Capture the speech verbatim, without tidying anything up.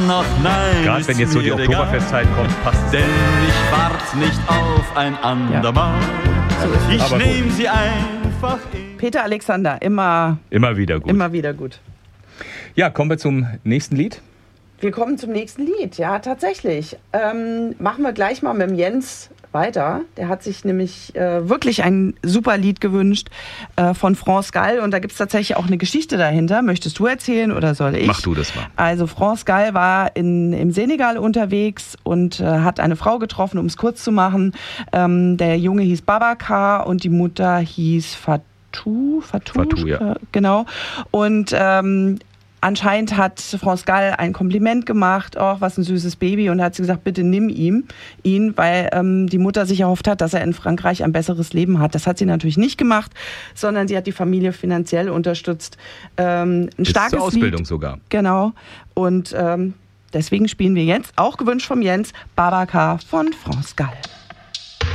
noch nein. Gerade wenn jetzt so die Oktoberfestzeit kommt, passt es. Denn ich wart nicht auf ein andermal. Ja. Ich nehme sie einfach in. Peter Alexander, immer, immer wieder gut. Immer wieder gut. Ja, kommen wir zum nächsten Lied. Wir kommen zum nächsten Lied, ja, tatsächlich. Ähm, machen wir gleich mal mit dem Jens weiter. Der hat sich nämlich äh, wirklich ein super Lied gewünscht äh, von France Gall. Und da gibt es tatsächlich auch eine Geschichte dahinter. Möchtest du erzählen oder soll ich? Mach du das mal. Also France Gall war in, im Senegal unterwegs und äh, hat eine Frau getroffen, um es kurz zu machen. Ähm, der Junge hieß Babacar und die Mutter hieß Fatou. Fatou, Fatou ja. Äh, genau. Und ähm, anscheinend hat France Gall ein Kompliment gemacht, oh, was ein süßes Baby, und hat sie gesagt, bitte nimm ihm, ihn, weil ähm, die Mutter sich erhofft hat, dass er in Frankreich ein besseres Leben hat. Das hat sie natürlich nicht gemacht, sondern sie hat die Familie finanziell unterstützt. Ähm, ein Bis starkes zur Ausbildung Lied, sogar. Genau. Und ähm, deswegen spielen wir jetzt, auch gewünscht vom Jens, Babacar von France Gall.